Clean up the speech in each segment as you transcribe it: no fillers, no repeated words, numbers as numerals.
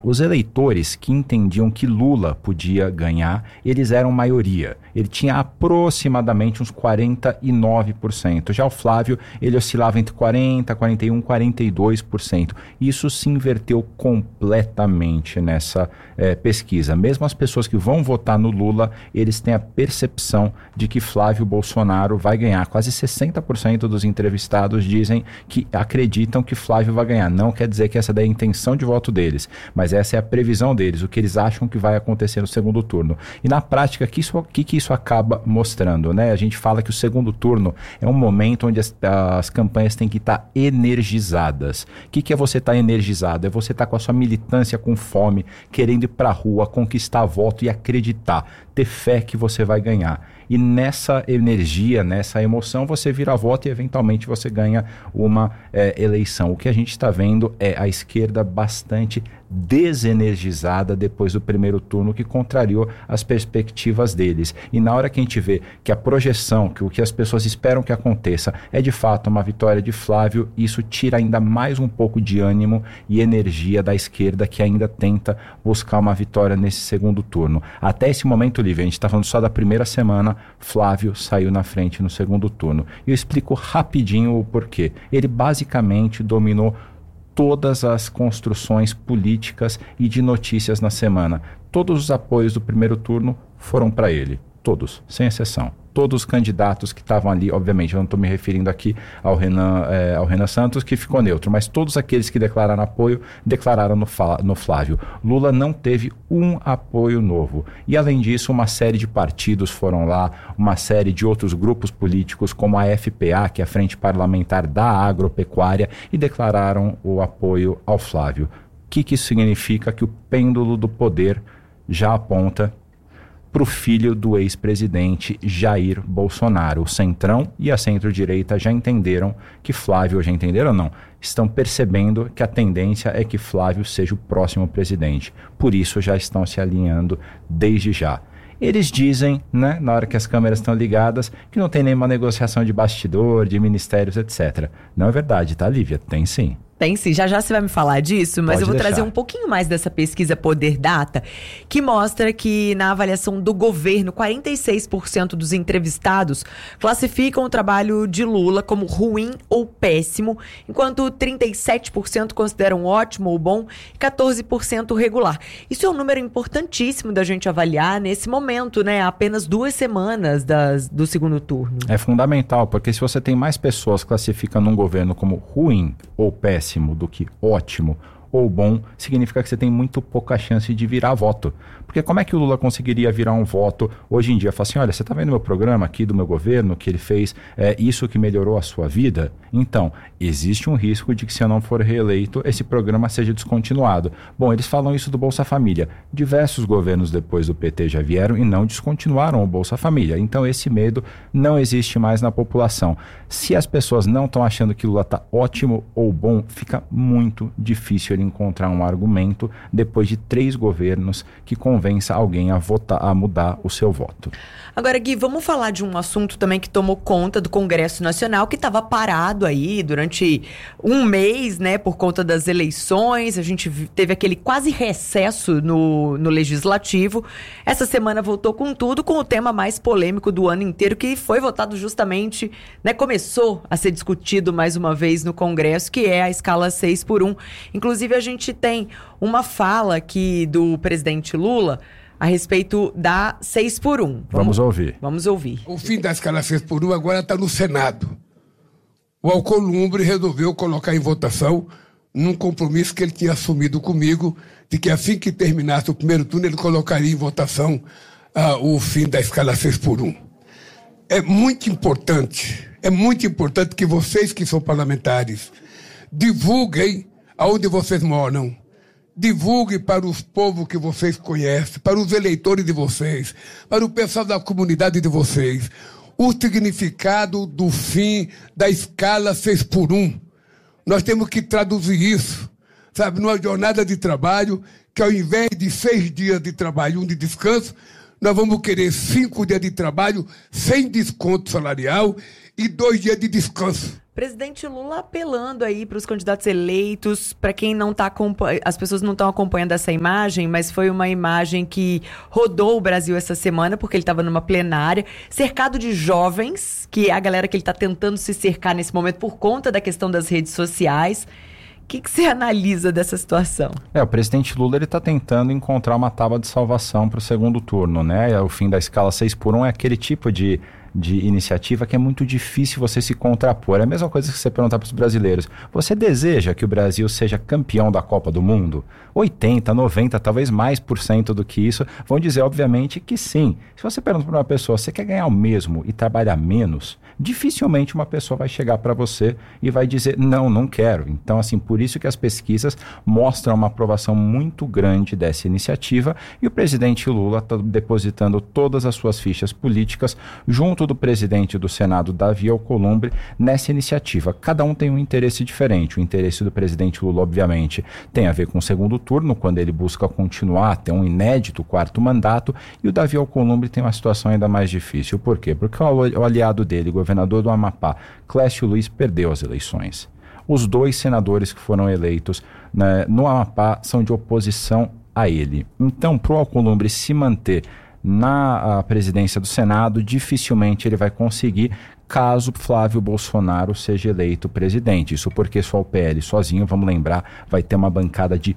Os eleitores que entendiam que Lula podia ganhar, eles eram maioria. Ele tinha aproximadamente uns 49%. Já o Flávio, ele oscilava entre 40%, 41%, 42%. Isso se inverteu completamente nessa pesquisa. Mesmo as pessoas que vão votar no Lula, eles têm a percepção de que Flávio Bolsonaro vai ganhar. Quase 60% dos entrevistados dizem que acreditam que Flávio vai ganhar. Não quer dizer que essa é a intenção de voto deles, mas essa é a previsão deles, o que eles acham que vai acontecer no segundo turno. E na prática, o que isso acaba mostrando, né? A gente fala que o segundo turno é um momento onde as campanhas têm que estar energizadas. O que é você estar energizado? É você estar com a sua militância com fome, querendo ir para a rua, conquistar voto e acreditar, ter fé que você vai ganhar. E nessa energia, nessa emoção, você vira voto e eventualmente você ganha uma eleição. O que a gente está vendo é a esquerda bastante desenergizada depois do primeiro turno, que contrariou as perspectivas deles. E na hora que a gente vê que a projeção, que o que as pessoas esperam que aconteça é de fato uma vitória de Flávio, isso tira ainda mais um pouco de ânimo e energia da esquerda, que ainda tenta buscar uma vitória nesse segundo turno. Até esse momento, Lívia, a gente está falando só da primeira semana, Flávio saiu na frente no segundo turno. E eu explico rapidinho o porquê. Ele basicamente dominou todas as construções políticas e de notícias na semana. Todos os apoios do primeiro turno foram para ele. Todos, sem exceção. Todos os candidatos que estavam ali, obviamente, eu não estou me referindo aqui ao Renan Santos, que ficou neutro, mas todos aqueles que declararam apoio, declararam no Flávio. Lula não teve um apoio novo. E, além disso, uma série de partidos foram lá, uma série de outros grupos políticos, como a FPA, que é a Frente Parlamentar da Agropecuária, e declararam o apoio ao Flávio. O que isso significa? Que o pêndulo do poder já aponta para o filho do ex-presidente Jair Bolsonaro. O Centrão e a centro-direita já entenderam que Flávio, já entenderam ou não? Estão percebendo que a tendência é que Flávio seja o próximo presidente. Por isso já estão se alinhando desde já. Eles dizem, né, na hora que as câmeras estão ligadas, que não tem nenhuma negociação de bastidor, de ministérios, etc. Não é verdade, tá, Lívia? Tem sim. Tem sim, já você vai me falar disso, mas eu vou trazer um pouquinho mais dessa pesquisa Poder Data, que mostra que na avaliação do governo, 46% dos entrevistados classificam o trabalho de Lula como ruim ou péssimo, enquanto 37% consideram ótimo ou bom e 14% regular. Isso é um número importantíssimo da gente avaliar nesse momento, né? Há apenas 2 semanas do segundo turno. É fundamental, porque se você tem mais pessoas classificando um governo como ruim ou péssimo do que ótimo ou bom, significa que você tem muito pouca chance de virar voto. Porque como é que o Lula conseguiria virar um voto hoje em dia? Fala assim, olha, você está vendo meu programa aqui do meu governo, que ele fez isso que melhorou a sua vida? Então, existe um risco de que se eu não for reeleito, esse programa seja descontinuado. Bom, eles falam isso do Bolsa Família. Diversos governos depois do PT já vieram e não descontinuaram o Bolsa Família. Então, esse medo não existe mais na população. Se as pessoas não estão achando que Lula está ótimo ou bom, fica muito difícil ele encontrar um argumento depois de 3 governos que convença alguém a votar, a mudar o seu voto. Agora, Gui, vamos falar de um assunto também que tomou conta do Congresso Nacional, que estava parado aí durante um mês, né, por conta das eleições. A gente teve aquele quase recesso no Legislativo. Essa semana voltou com tudo, com o tema mais polêmico do ano inteiro, que foi votado justamente, né, começou a ser discutido mais uma vez no Congresso, que é a escala 6x1. Inclusive, a gente tem uma fala aqui do presidente Lula a respeito da 6x1. Vamos ouvir. Vamos ouvir. O fim da escala 6x1 agora está no Senado. O Alcolumbre resolveu colocar em votação num compromisso que ele tinha assumido comigo, de que assim que terminasse o primeiro turno, ele colocaria em votação o fim da escala 6x1. É muito importante que vocês que são parlamentares divulguem aonde vocês moram. Divulgue para os povos que vocês conhecem, para os eleitores de vocês, para o pessoal da comunidade de vocês, o significado do fim da escala 6x1. Nós temos que traduzir isso, sabe, numa jornada de trabalho, que ao invés de 6 dias de trabalho e 1 de descanso, nós vamos querer 5 dias de trabalho sem desconto salarial e 2 dias de descanso. Presidente Lula apelando aí para os candidatos eleitos, para quem não está acompanhando, as pessoas não estão acompanhando essa imagem, mas foi uma imagem que rodou o Brasil essa semana, porque ele estava numa plenária, cercado de jovens, que é a galera que ele está tentando se cercar nesse momento por conta da questão das redes sociais. O que você analisa dessa situação? O presidente Lula está tentando encontrar uma tábua de salvação para o segundo turno, né? O fim da escala 6x1 é aquele tipo de iniciativa que é muito difícil você se contrapor. É a mesma coisa que você perguntar para os brasileiros: você deseja que o Brasil seja campeão da Copa do Mundo? 80, 90, talvez mais % do que isso vão dizer, obviamente, que sim. Se você pergunta para uma pessoa: você quer ganhar o mesmo e trabalhar menos? Dificilmente uma pessoa vai chegar para você e vai dizer, não quero. Então, assim, por isso que as pesquisas mostram uma aprovação muito grande dessa iniciativa, e o presidente Lula está depositando todas as suas fichas políticas junto do presidente do Senado, Davi Alcolumbre, nessa iniciativa. Cada um tem um interesse diferente. O interesse do presidente Lula, obviamente, tem a ver com o segundo turno, quando ele busca continuar, ter um inédito quarto mandato, e o Davi Alcolumbre tem uma situação ainda mais difícil. Por quê? Porque o aliado dele, governador do Amapá, Clécio Luiz, perdeu as eleições. Os 2 senadores que foram eleitos, né, no Amapá são de oposição a ele. Então, para o Alcolumbre se manter na presidência do Senado, dificilmente ele vai conseguir, caso Flávio Bolsonaro seja eleito presidente. Isso porque só o PL sozinho, vamos lembrar, vai ter uma bancada de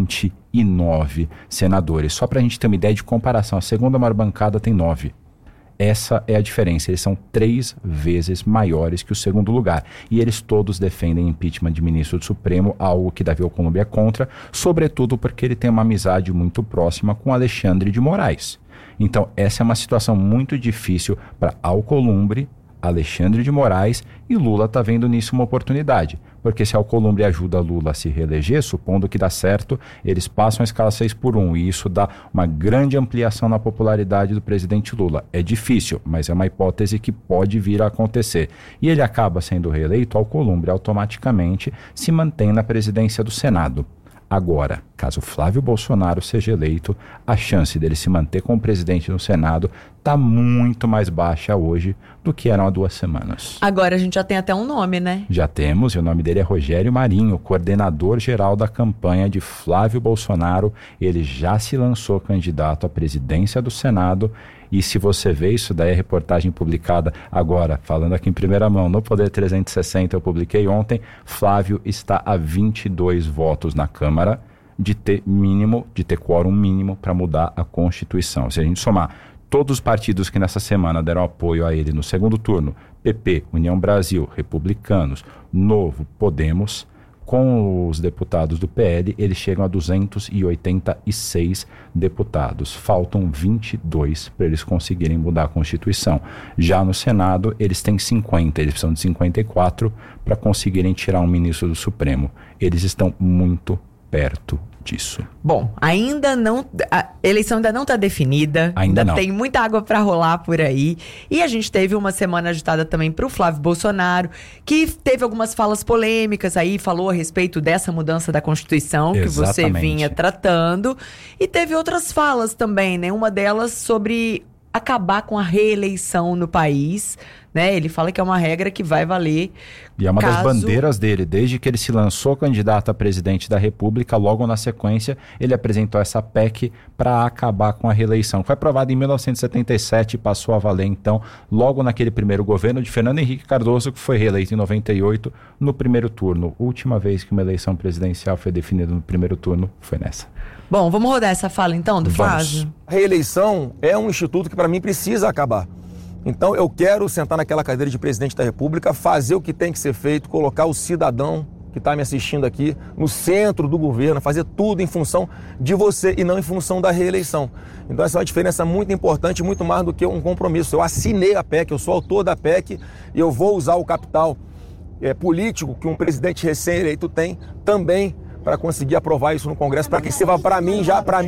29 senadores. Só para a gente ter uma ideia de comparação, a segunda maior bancada tem 9. Essa é a diferença. Eles são 3 vezes maiores que o segundo lugar. E eles todos defendem impeachment de ministro do Supremo, algo que Davi Alcolumbre é contra, sobretudo porque ele tem uma amizade muito próxima com Alexandre de Moraes. Então, essa é uma situação muito difícil para Alcolumbre, Alexandre de Moraes, e Lula está vendo nisso uma oportunidade. Porque se Alcolumbre ajuda Lula a se reeleger, supondo que dá certo, eles passam a escala 6x1, e isso dá uma grande ampliação na popularidade do presidente Lula. É difícil, mas é uma hipótese que pode vir a acontecer. E ele acaba sendo reeleito, Alcolumbre automaticamente se mantém na presidência do Senado. Agora, caso Flávio Bolsonaro seja eleito, a chance dele se manter como presidente no Senado está muito mais baixa hoje do que eram há 2 semanas. Agora a gente já tem até um nome, né? Já temos, e o nome dele é Rogério Marinho, coordenador geral da campanha de Flávio Bolsonaro. Ele já se lançou candidato à presidência do Senado. E se você vê isso, daí a reportagem publicada agora, falando aqui em primeira mão, no Poder 360, eu publiquei ontem, Flávio está a 22 votos na Câmara de ter quórum mínimo para mudar a Constituição. Se a gente somar todos os partidos que nessa semana deram apoio a ele no segundo turno, PP, União Brasil, Republicanos, Novo, Podemos, com os deputados do PL, eles chegam a 286 deputados. Faltam 22 para eles conseguirem mudar a Constituição. Já no Senado, eles têm 50, eles precisam de 54 para conseguirem tirar um ministro do Supremo. Eles estão muito perto disso. Bom, a eleição ainda não está definida, ainda não. Tem muita água para rolar por aí, e a gente teve uma semana agitada também para o Flávio Bolsonaro, que teve algumas falas polêmicas aí, falou a respeito dessa mudança da Constituição. Exatamente. Que você vinha tratando, e teve outras falas também, né? Uma delas sobre acabar com a reeleição no país, né? Ele fala que é uma regra que vai valer. E é uma das bandeiras dele, desde que ele se lançou candidato a presidente da República, logo na sequência, ele apresentou essa PEC para acabar com a reeleição. Foi aprovada em 1977 e passou a valer, então, logo naquele primeiro governo de Fernando Henrique Cardoso, que foi reeleito em 98, no primeiro turno. Última vez que uma eleição presidencial foi definida no primeiro turno foi nessa. Bom, vamos rodar essa fala então do Flávio? A reeleição é um instituto que para mim precisa acabar. Então eu quero sentar naquela cadeira de presidente da República, fazer o que tem que ser feito, colocar o cidadão que está me assistindo aqui no centro do governo, fazer tudo em função de você e não em função da reeleição. Então essa é uma diferença muito importante, muito mais do que um compromisso. Eu assinei a PEC, eu sou autor da PEC e eu vou usar o capital político que um presidente recém-eleito tem também para conseguir aprovar isso no Congresso, para que sirva para mim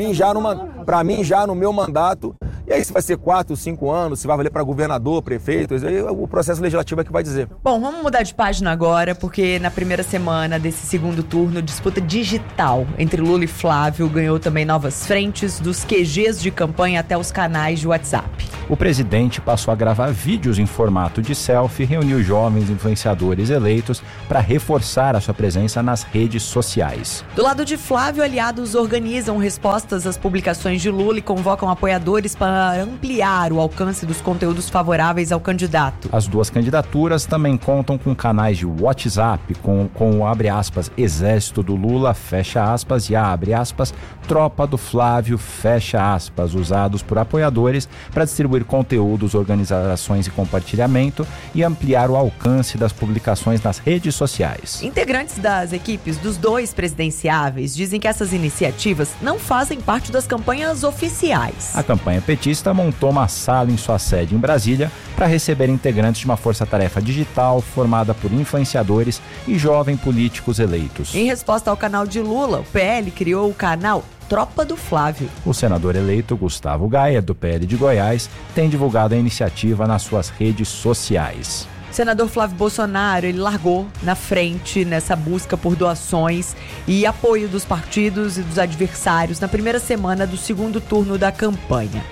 já no meu mandato. E aí se vai ser 4 ou 5 anos, se vai valer para governador, prefeito, aí o processo legislativo é que vai dizer. Bom, vamos mudar de página agora, porque na primeira semana desse segundo turno, disputa digital entre Lula e Flávio ganhou também novas frentes, dos QGs de campanha até os canais de WhatsApp. o presidente passou a gravar vídeos em formato de selfie, reuniu jovens influenciadores eleitos para reforçar a sua presença nas redes sociais. Do lado de Flávio, aliados organizam respostas às publicações de Lula e convocam apoiadores para ampliar o alcance dos conteúdos favoráveis ao candidato. As duas candidaturas também contam com canais de WhatsApp com o abre aspas, Exército do Lula, fecha aspas, e a abre aspas, Tropa do Flávio, fecha aspas, usados por apoiadores para distribuir conteúdos, organizações e compartilhamento e ampliar o alcance das publicações nas redes sociais. Integrantes das equipes dos dois presidenciáveis dizem que essas iniciativas não fazem parte das campanhas oficiais. A campanha petista montou uma sala em sua sede em Brasília para receber integrantes de uma força-tarefa digital formada por influenciadores e jovens políticos eleitos. Em resposta ao canal de Lula, o PL criou o canal Tropa do Flávio. O senador eleito Gustavo Gaia, do PL de Goiás, tem divulgado a iniciativa nas suas redes sociais. O senador Flávio Bolsonaro, ele largou na frente nessa busca por doações e apoio dos partidos e dos adversários na primeira semana do segundo turno da campanha.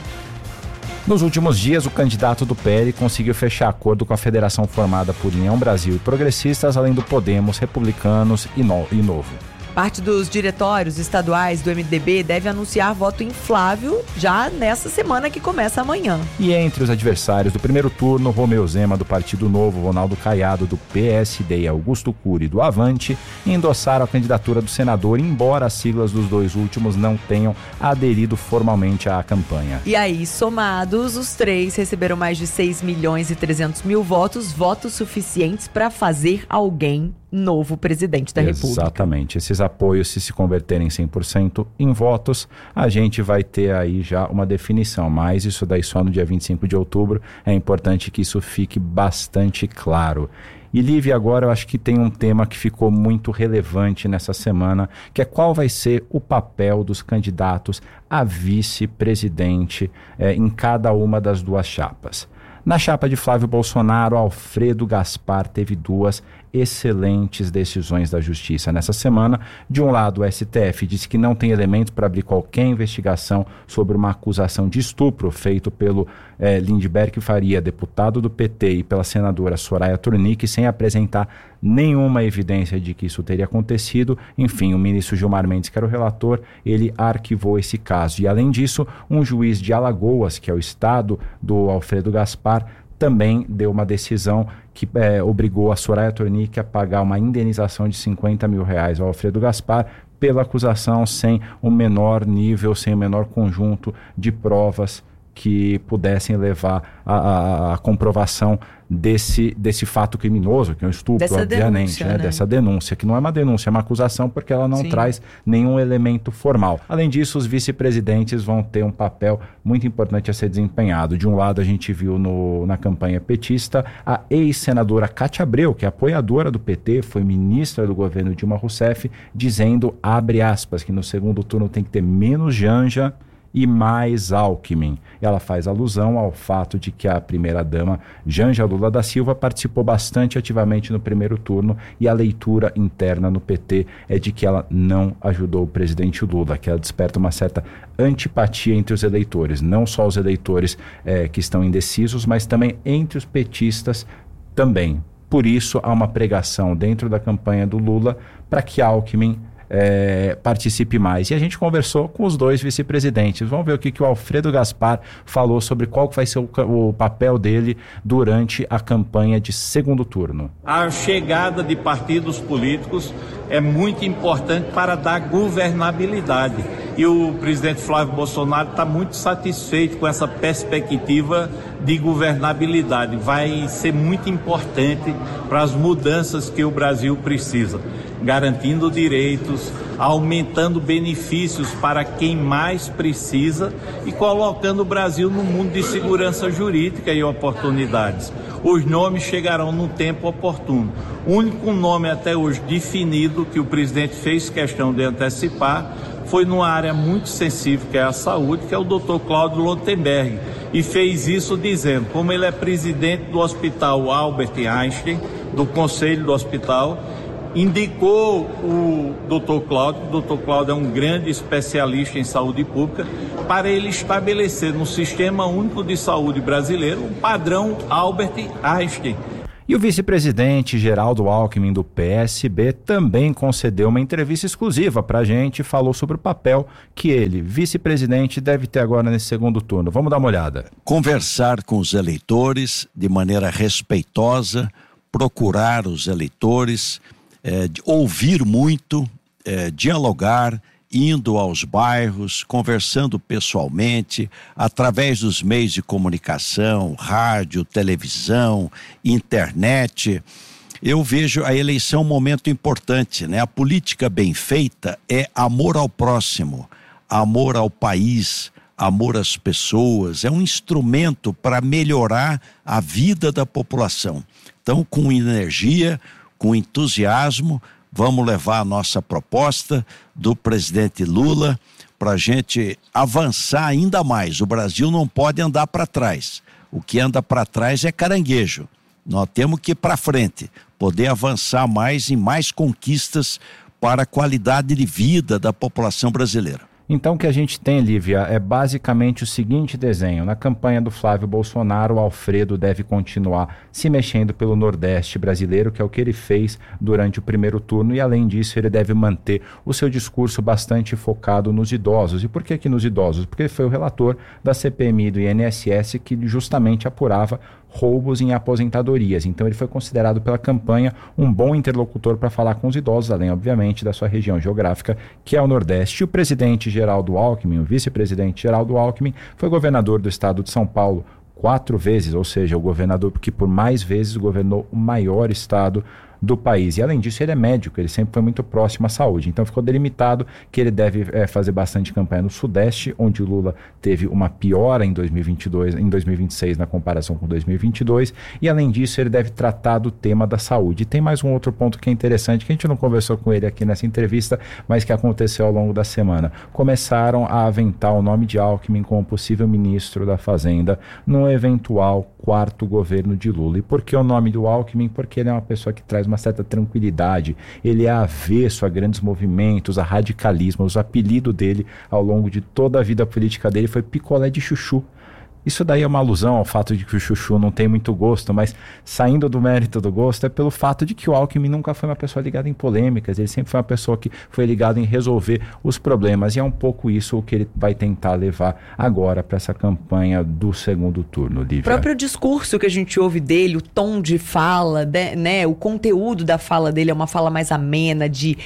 Nos últimos dias, o candidato do PL conseguiu fechar acordo com a federação formada por União Brasil e Progressistas, além do Podemos, Republicanos e Novo. Parte dos diretórios estaduais do MDB deve anunciar voto em Flávio já nessa semana que começa amanhã. E entre os adversários do primeiro turno, Romeu Zema, do Partido Novo, Ronaldo Caiado, do PSD e Augusto Cury, do Avante, endossaram a candidatura do senador, embora as siglas dos dois últimos não tenham aderido formalmente à campanha. E aí, somados, os três receberam mais de 6.300.000 votos suficientes para fazer alguém novo presidente da República. Exatamente. Esses apoios, se converterem 100% em votos, a gente vai ter aí já uma definição, mas isso daí só no dia 25 de outubro, é importante que isso fique bastante claro. E Lívia, agora eu acho que tem um tema que ficou muito relevante nessa semana, que é qual vai ser o papel dos candidatos a vice-presidente em cada uma das duas chapas. Na chapa de Flávio Bolsonaro, Alfredo Gaspar teve duas excelentes decisões da Justiça nessa semana. De um lado, o STF disse que não tem elementos para abrir qualquer investigação sobre uma acusação de estupro feito pelo Lindbergh Faria, deputado do PT, e pela senadora Soraya Tronic, sem apresentar nenhuma evidência de que isso teria acontecido. Enfim, o ministro Gilmar Mendes, que era o relator, ele arquivou esse caso. E além disso, um juiz de Alagoas, que é o estado do Alfredo Gaspar, também deu uma decisão que obrigou a Soraya Tronic a pagar uma indenização de R$50 mil ao Alfredo Gaspar pela acusação sem o menor nível, sem o menor conjunto de provas que pudessem levar à comprovação desse fato criminoso, que é um estupro, dessa obviamente, denúncia, né? Dessa denúncia, que não é uma denúncia, é uma acusação, porque ela não traz nenhum elemento formal. Além disso, os vice-presidentes vão ter um papel muito importante a ser desempenhado. De um lado, a gente viu na campanha petista a ex-senadora Cátia Abreu, que é apoiadora do PT, foi ministra do governo Dilma Rousseff, dizendo, abre aspas, que no segundo turno tem que ter menos Janja e mais Alckmin. Ela faz alusão ao fato de que a primeira-dama Janja Lula da Silva participou bastante ativamente no primeiro turno, e a leitura interna no PT é de que ela não ajudou o presidente Lula, que ela desperta uma certa antipatia entre os eleitores, não só os eleitores que estão indecisos, mas também entre os petistas também. Por isso, há uma pregação dentro da campanha do Lula para que Alckmin participe mais. E a gente conversou com os dois vice-presidentes. Vamos ver o que o Alfredo Gaspar falou sobre qual vai ser o papel dele durante a campanha de segundo turno. A chegada de partidos políticos é muito importante para dar governabilidade. E o presidente Flávio Bolsonaro está muito satisfeito com essa perspectiva de governabilidade. Vai ser muito importante para as mudanças que o Brasil precisa, garantindo direitos, aumentando benefícios para quem mais precisa e colocando o Brasil no mundo de segurança jurídica e oportunidades. Os nomes chegarão no tempo oportuno. O único nome até hoje definido que o presidente fez questão de antecipar foi numa área muito sensível, que é a saúde, que é o Dr. Cláudio Lotenberg, e fez isso dizendo, como ele é presidente do Hospital Albert Einstein, do Conselho do Hospital, indicou o Dr. Cláudio. O Dr. Cláudio é um grande especialista em saúde pública, para ele estabelecer no Sistema Único de Saúde brasileiro o padrão Albert Einstein. E o vice-presidente Geraldo Alckmin, do PSB, também concedeu uma entrevista exclusiva para a gente e falou sobre o papel que ele, vice-presidente, deve ter agora nesse segundo turno. Vamos dar uma olhada. Conversar com os eleitores de maneira respeitosa, procurar os eleitores, ouvir muito, dialogar, indo aos bairros, conversando pessoalmente, através dos meios de comunicação, rádio, televisão, internet. Eu vejo a eleição um momento importante, né? A política bem feita é amor ao próximo, amor ao país, amor às pessoas, é um instrumento para melhorar a vida da população. Então, com energia, com entusiasmo, vamos levar a nossa proposta do presidente Lula para a gente avançar ainda mais. O Brasil não pode andar para trás. O que anda para trás é caranguejo. Nós temos que ir para frente, poder avançar mais em mais conquistas para a qualidade de vida da população brasileira. Então o que a gente tem, Lívia, é basicamente o seguinte desenho. Na campanha do Flávio Bolsonaro, o Alfredo deve continuar se mexendo pelo Nordeste brasileiro, que é o que ele fez durante o primeiro turno, e além disso ele deve manter o seu discurso bastante focado nos idosos. E por que nos idosos? Porque ele foi o relator da CPMI do INSS que justamente apurava roubos em aposentadorias. Então ele foi considerado pela campanha um bom interlocutor para falar com os idosos, além obviamente da sua região geográfica, que é o Nordeste. E o presidente Geraldo Alckmin, o vice-presidente Geraldo Alckmin, foi governador do estado de São Paulo 4 vezes, ou seja, o governador que por mais vezes governou o maior estado do país. E além disso, ele é médico, ele sempre foi muito próximo à saúde. Então ficou delimitado que ele deve fazer bastante campanha no Sudeste, onde o Lula teve uma piora em 2026 na comparação com 2022. E além disso, ele deve tratar do tema da saúde. E tem mais um outro ponto que é interessante, que a gente não conversou com ele aqui nessa entrevista, mas que aconteceu ao longo da semana. Começaram a aventar o nome de Alckmin como possível ministro da Fazenda num eventual quarto governo de Lula. E por que o nome do Alckmin? Porque ele é uma pessoa que traz uma certa tranquilidade, ele é avesso a grandes movimentos, a radicalismo. O apelido dele ao longo de toda a vida política dele foi picolé de chuchu. Isso daí é uma alusão ao fato de que o chuchu não tem muito gosto, mas saindo do mérito do gosto é pelo fato de que o Alckmin nunca foi uma pessoa ligada em polêmicas, ele sempre foi uma pessoa que foi ligada em resolver os problemas, e é um pouco isso o que ele vai tentar levar agora para essa campanha do segundo turno, Lívia. O próprio discurso que a gente ouve dele, o tom de fala, né, o conteúdo da fala dele é uma fala mais amena, de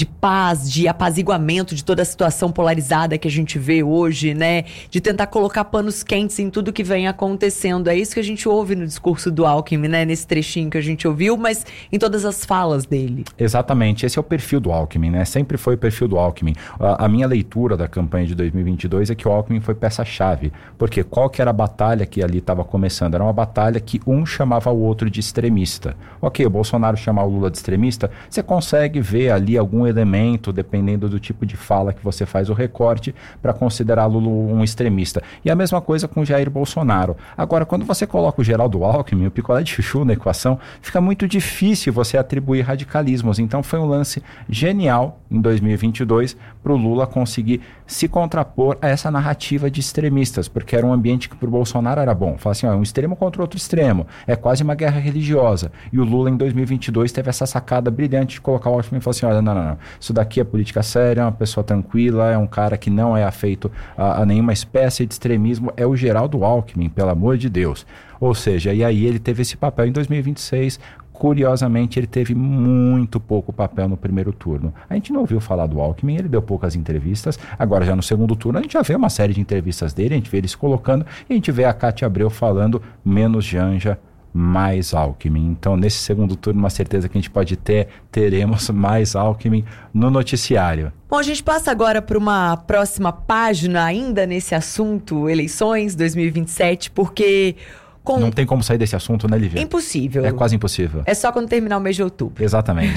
paz, de apaziguamento de toda a situação polarizada que a gente vê hoje, né, de tentar colocar panos quentes em tudo que vem acontecendo. É isso que a gente ouve no discurso do Alckmin, né? Nesse trechinho que a gente ouviu, mas em todas as falas dele. Exatamente, esse é o perfil do Alckmin, né? Sempre foi o perfil do Alckmin. A minha leitura da campanha de 2022 é que o Alckmin foi peça-chave, porque qual que era a batalha que ali estava começando? Era uma batalha que um chamava o outro de extremista. Ok, o Bolsonaro chamar o Lula de extremista, você consegue ver ali algum elemento, dependendo do tipo de fala que você faz o recorte, para considerar Lula um extremista. E a mesma coisa com Jair Bolsonaro. Agora, quando você coloca o Geraldo Alckmin, o picolé de chuchu na equação, fica muito difícil você atribuir radicalismos. Então foi um lance genial em 2022 para o Lula conseguir se contrapor a essa narrativa de extremistas, porque era um ambiente que para o Bolsonaro era bom. Fala assim, é um extremo contra outro extremo, é quase uma guerra religiosa. E o Lula em 2022 teve essa sacada brilhante de colocar o Alckmin e falar assim, olha, não, isso daqui é política séria, é uma pessoa tranquila, é um cara que não é afeito a nenhuma espécie de extremismo, é o Geraldo Alckmin, pelo amor de Deus. Ou seja, e aí ele teve esse papel em 2026. Curiosamente, ele teve muito pouco papel no primeiro turno. A gente não ouviu falar do Alckmin, ele deu poucas entrevistas. Agora, já no segundo turno, a gente já vê uma série de entrevistas dele, a gente vê ele se colocando, e a gente vê a Cátia Abreu falando menos Janja, mais Alckmin. Então, nesse segundo turno, uma certeza que a gente pode ter, teremos mais Alckmin no noticiário. Bom, a gente passa agora para uma próxima página, ainda nesse assunto, eleições 2027, porque... Não tem como sair desse assunto, né, Lívia? Impossível. É quase impossível. É só quando terminar o mês de outubro. Exatamente.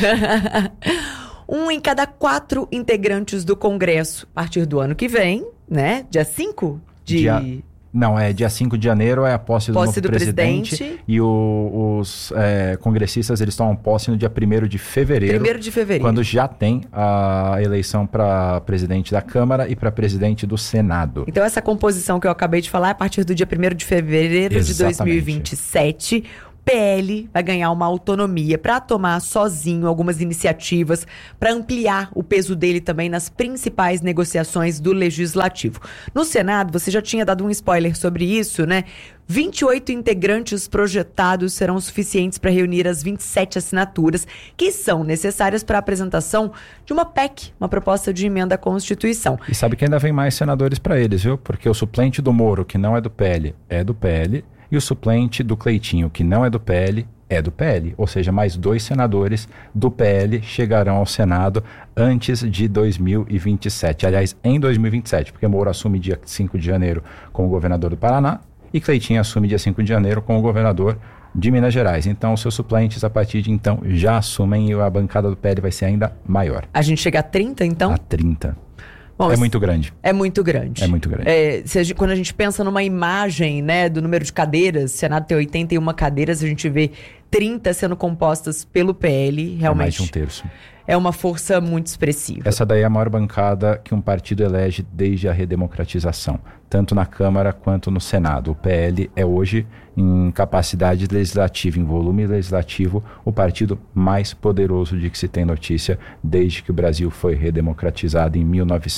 1 em cada 4 integrantes do Congresso, a partir do ano que vem, né? Dia 5 de Não, dia 5 de janeiro é a posse do novo presidente. E os congressistas, eles tomam posse no dia 1º de fevereiro. 1º de fevereiro. Quando já tem a eleição para presidente da Câmara e para presidente do Senado. Então essa composição que eu acabei de falar é a partir do dia 1º de fevereiro de 2027. PL vai ganhar uma autonomia para tomar sozinho algumas iniciativas para ampliar o peso dele também nas principais negociações do Legislativo. No Senado, você já tinha dado um spoiler sobre isso, né? 28 integrantes projetados serão suficientes para reunir as 27 assinaturas que são necessárias para a apresentação de uma PEC, uma proposta de emenda à Constituição. E sabe que ainda vem mais senadores para eles, viu? Porque o suplente do Moro, que não é do PL, é do PL. E o suplente do Cleitinho, que não é do PL, é do PL. Ou seja, mais 2 senadores do PL chegarão ao Senado antes de 2027. Aliás, em 2027, porque Moro assume dia 5 de janeiro como governador do Paraná e Cleitinho assume dia 5 de janeiro como governador de Minas Gerais. Então, os seus suplentes, a partir de então, já assumem e a bancada do PL vai ser ainda maior. A gente chega a 30, então? A 30. Bom, é muito grande. É muito grande. É muito grande. Quando a gente pensa numa imagem, né, do número de cadeiras, o Senado tem 81 cadeiras, a gente vê 30 sendo compostas pelo PL, realmente. É mais de 1/3. É uma força muito expressiva. Essa daí é a maior bancada que um partido elege desde a redemocratização, tanto na Câmara quanto no Senado. O PL é hoje, em capacidade legislativa, em volume legislativo, o partido mais poderoso de que se tem notícia desde que o Brasil foi redemocratizado em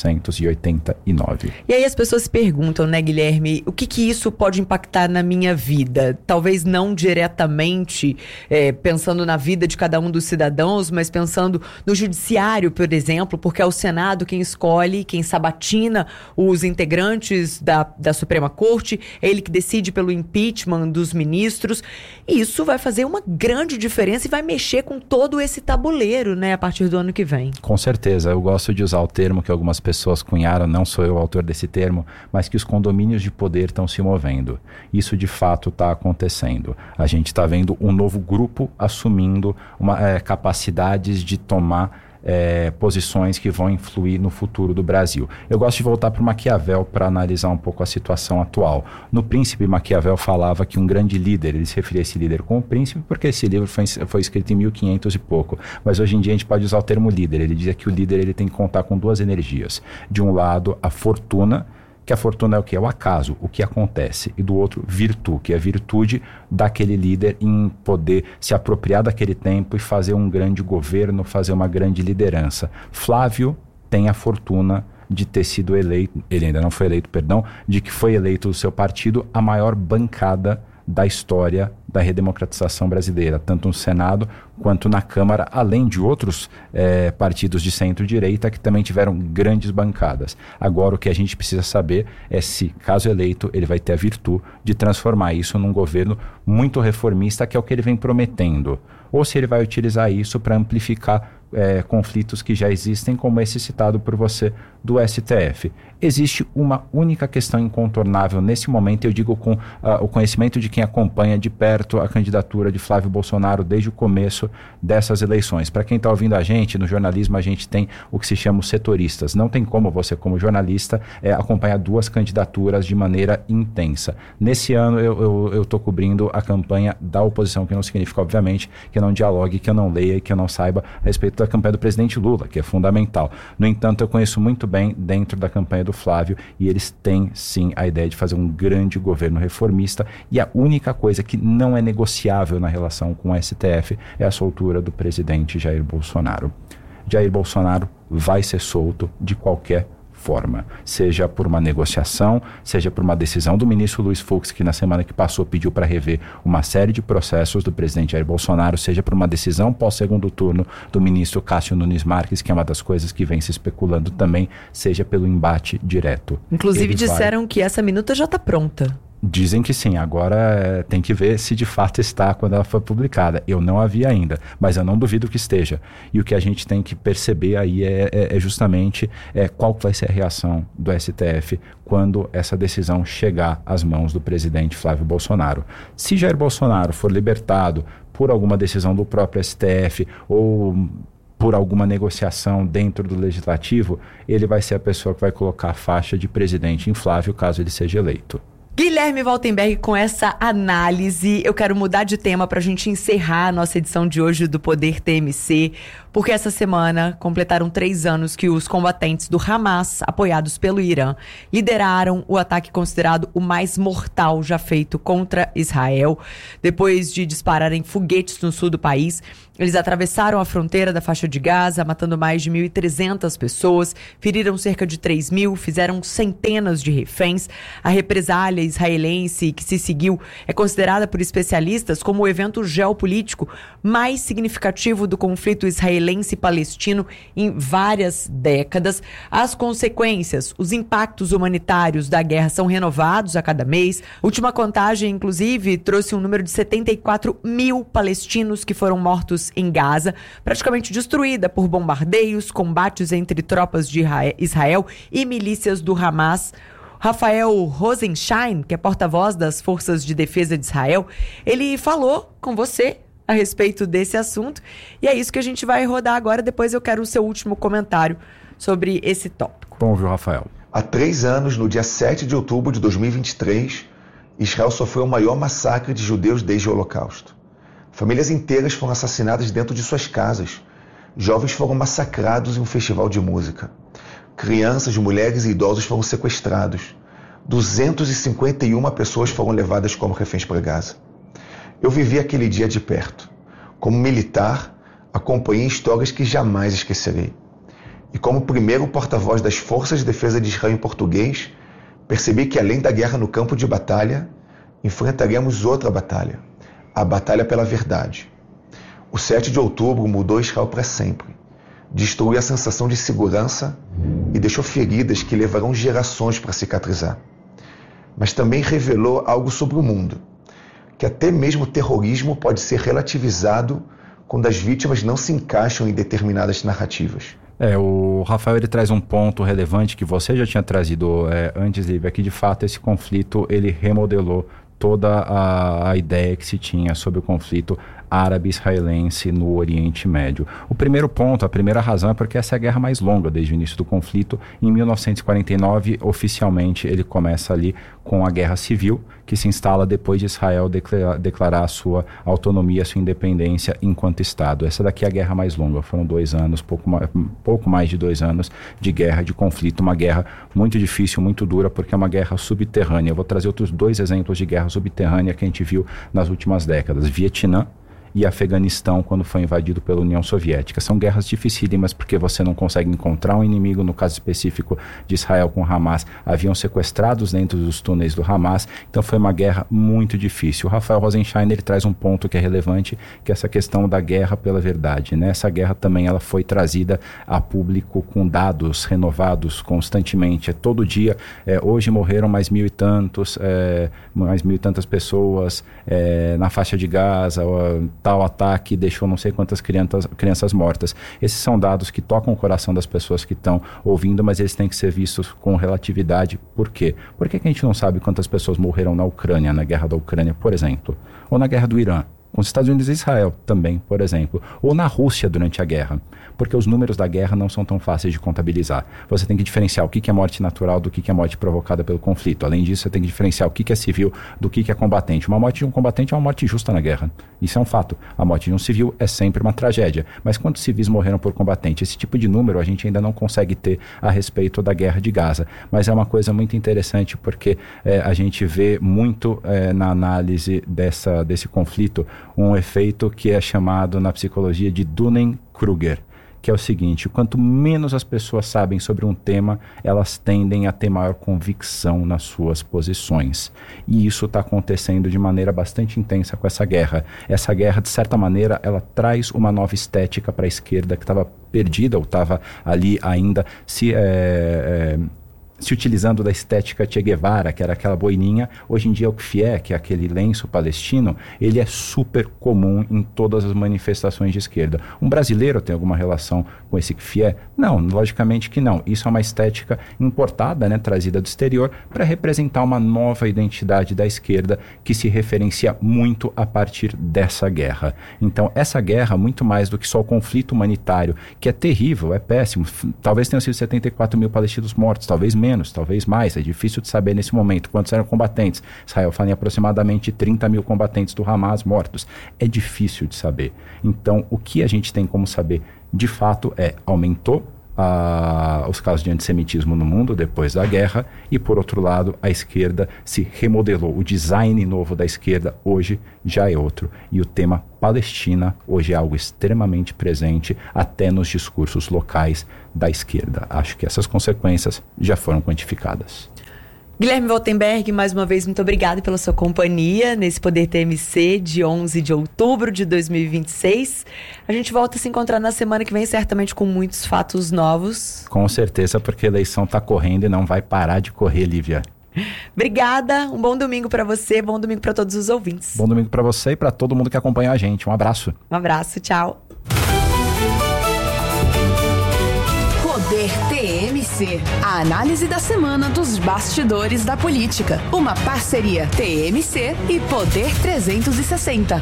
1989. E aí as pessoas se perguntam, né, Guilherme, o que isso pode impactar na minha vida? Talvez não diretamente pensando na vida de cada um dos cidadãos, mas pensando no judiciário, por exemplo, porque é o Senado quem escolhe, quem sabatina os integrantes da Suprema Corte, é ele que decide pelo impeachment dos ministros, e isso vai fazer uma grande diferença e vai mexer com todo esse tabuleiro, né, a partir do ano que vem. Com certeza, eu gosto de usar o termo que algumas pessoas cunharam, não sou eu o autor desse termo, mas que os condomínios de poder estão se movendo. Isso de fato está acontecendo. A gente está vendo um novo grupo assumindo capacidades de tomar posições que vão influir no futuro do Brasil. Eu gosto de voltar para o Maquiavel para analisar um pouco a situação atual. No Príncipe, Maquiavel falava que um grande líder, ele se referia a esse líder como príncipe, porque esse livro foi escrito em 1500 e pouco. Mas hoje em dia a gente pode usar o termo líder. Ele dizia que o líder ele tem que contar com 2 energias. De um lado, a fortuna, que a fortuna é o que? É o acaso, o que acontece. E do outro, virtude, que é a virtude daquele líder em poder se apropriar daquele tempo e fazer um grande governo, fazer uma grande liderança. Flávio tem a fortuna de ter sido eleito, ele ainda não foi eleito, perdão, de que foi eleito do seu partido a maior bancada da história da redemocratização brasileira, tanto no Senado quanto na Câmara, além de outros partidos de centro-direita que também tiveram grandes bancadas. Agora o que a gente precisa saber é se, caso eleito, ele vai ter a virtude de transformar isso num governo muito reformista, que é o que ele vem prometendo, ou se ele vai utilizar isso para amplificar conflitos que já existem, como esse citado por você do STF. Existe uma única questão incontornável nesse momento, eu digo com o conhecimento de quem acompanha de perto a candidatura de Flávio Bolsonaro desde o começo dessas eleições. Para quem está ouvindo a gente, no jornalismo a gente tem o que se chama os setoristas. Não tem como você, como jornalista, acompanhar 2 candidaturas de maneira intensa. Nesse ano eu estou cobrindo a campanha da oposição, que não significa, obviamente, que eu não dialogue, que eu não leia e que eu não saiba a respeito da campanha do presidente Lula, que é fundamental. No entanto, eu conheço muito bem dentro da campanha do Flávio e eles têm sim a ideia de fazer um grande governo reformista, e a única coisa que não é negociável na relação com o STF é a soltura do presidente Jair Bolsonaro. Jair Bolsonaro vai ser solto de qualquer forma, seja por uma negociação, seja por uma decisão do ministro Luiz Fux, que na semana que passou pediu para rever uma série de processos do presidente Jair Bolsonaro, seja por uma decisão pós-segundo turno do ministro Cássio Nunes Marques, que é uma das coisas que vem se especulando também, seja pelo embate direto. Inclusive disseram que essa minuta já está pronta. Dizem que sim, agora tem que ver se de fato está quando ela for publicada. Eu não a vi ainda, mas eu não duvido que esteja. E o que a gente tem que perceber aí é justamente qual vai ser a reação do STF quando essa decisão chegar às mãos do presidente Flávio Bolsonaro. Se Jair Bolsonaro for libertado por alguma decisão do próprio STF ou por alguma negociação dentro do Legislativo, ele vai ser a pessoa que vai colocar a faixa de presidente em Flávio, caso ele seja eleito. Guilherme Waltenberg, com essa análise, eu quero mudar de tema para a gente encerrar a nossa edição de hoje do Poder TMC, porque essa semana completaram 3 anos que os combatentes do Hamas, apoiados pelo Irã, lideraram o ataque considerado o mais mortal já feito contra Israel. Depois de dispararem foguetes no sul do país, eles atravessaram a fronteira da faixa de Gaza, matando mais de 1.300 pessoas, feriram cerca de 3.000, fizeram centenas de reféns. A represália israelense que se seguiu é considerada por especialistas como o evento geopolítico mais significativo do conflito israelense-palestino em várias décadas. As consequências, os impactos humanitários da guerra são renovados a cada mês. A última contagem, inclusive, trouxe um número de 74.000 palestinos que foram mortos em Gaza, praticamente destruída por bombardeios, combates entre tropas de Israel e milícias do Hamas. Rafael Rosenstein, que é porta-voz das Forças de Defesa de Israel, ele falou com você a respeito desse assunto, e é isso que a gente vai rodar agora. Depois eu quero o seu último comentário sobre esse tópico. Bom, viu, Rafael? Há 3 anos, no dia 7 de outubro de 2023, Israel sofreu o maior massacre de judeus desde o Holocausto. Famílias inteiras foram assassinadas dentro de suas casas. Jovens foram massacrados em um festival de música. Crianças, mulheres e idosos foram sequestrados. 251 pessoas foram levadas como reféns para Gaza. Eu vivi aquele dia de perto. Como militar, acompanhei histórias que jamais esquecerei. E como primeiro porta-voz das Forças de Defesa de Israel em português, percebi que além da guerra no campo de batalha, enfrentaremos outra batalha. A batalha pela verdade. O 7 de outubro mudou Israel para sempre. Destruiu a sensação de segurança e deixou feridas que levarão gerações para cicatrizar. Mas também revelou algo sobre o mundo, que até mesmo o terrorismo pode ser relativizado quando as vítimas não se encaixam em determinadas narrativas. O Rafael ele traz um ponto relevante que você já tinha trazido antes, Lívia, que de fato esse conflito ele remodelou toda a ideia que se tinha sobre o conflito árabe-israelense no Oriente Médio. O primeiro ponto, a primeira razão é porque essa é a guerra mais longa desde o início do conflito. Em 1949, oficialmente, ele começa ali com a Guerra Civil, que se instala depois de Israel declarar a sua autonomia, a sua independência enquanto Estado. Essa daqui é a guerra mais longa. Foram 2 anos, pouco mais de 2 anos de guerra, de conflito. Uma guerra muito difícil, muito dura, porque é uma guerra subterrânea. Eu vou trazer outros 2 exemplos de guerra subterrânea que a gente viu nas últimas décadas. Vietnã e Afeganistão, quando foi invadido pela União Soviética. São guerras dificílimas porque você não consegue encontrar um inimigo. No caso específico de Israel com Hamas, haviam sequestrados dentro dos túneis do Hamas, então foi uma guerra muito difícil. O Rafael Rosenstein ele traz um ponto que é relevante, que é essa questão da guerra pela verdade, né? Essa guerra também ela foi trazida a público com dados renovados constantemente. Todo dia, hoje morreram mais 1.000 e tantos, mais 1.000 e tantas pessoas na faixa de Gaza, tal ataque deixou não sei quantas crianças mortas. Esses são dados que tocam o coração das pessoas que estão ouvindo, mas eles têm que ser vistos com relatividade. Por quê? Por que a gente não sabe quantas pessoas morreram na Ucrânia, na guerra da Ucrânia, por exemplo? Ou na guerra do Irã? Com os Estados Unidos e Israel também, por exemplo. Ou na Rússia durante a guerra. Porque os números da guerra não são tão fáceis de contabilizar. Você tem que diferenciar o que é morte natural do que é morte provocada pelo conflito. Além disso, você tem que diferenciar o que é civil do que é combatente. Uma morte de um combatente é uma morte justa na guerra. Isso é um fato. A morte de um civil é sempre uma tragédia. Mas quantos civis morreram por combatente? Esse tipo de número a gente ainda não consegue ter a respeito da guerra de Gaza. Mas é uma coisa muito interessante porque a gente vê muito na análise desse conflito um efeito que é chamado na psicologia de Dunning-Kruger, que é o seguinte: quanto menos as pessoas sabem sobre um tema, elas tendem a ter maior convicção nas suas posições. E isso está acontecendo de maneira bastante intensa com essa guerra. Essa guerra, de certa maneira, ela traz uma nova estética para a esquerda que estava perdida ou estava ali ainda se utilizando da estética Che Guevara, que era aquela boininha. Hoje em dia o kfié, que é aquele lenço palestino, ele é super comum em todas as manifestações de esquerda. Um brasileiro tem alguma relação com esse kfié? Não, logicamente que não. Isso é uma estética importada, né, trazida do exterior, para representar uma nova identidade da esquerda que se referencia muito a partir dessa guerra. Então, essa guerra, muito mais do que só o conflito humanitário, que é terrível, é péssimo. Talvez tenham sido 74.000 palestinos mortos, talvez menos. menos, talvez mais, é difícil de saber nesse momento quantos eram combatentes. Israel fala em aproximadamente 30 mil combatentes do Hamas mortos. É difícil de saber. Então, o que a gente tem como saber de fato aumentou os casos de antissemitismo no mundo depois da guerra e, por outro lado, a esquerda se remodelou. O design novo da esquerda hoje já é outro. E o tema Palestina hoje é algo extremamente presente até nos discursos locais da esquerda. Acho que essas consequências já foram quantificadas. Guilherme Waltenberg, mais uma vez, muito obrigada pela sua companhia nesse Poder TMC de 11 de outubro de 2026. A gente volta a se encontrar na semana que vem, certamente com muitos fatos novos. Com certeza, porque a eleição está correndo e não vai parar de correr, Lívia. Obrigada, um bom domingo para você, bom domingo para todos os ouvintes. Bom domingo para você e para todo mundo que acompanha a gente. Um abraço. Um abraço, tchau. Poder TMC. A análise da semana dos bastidores da política. Uma parceria TMC e Poder 360.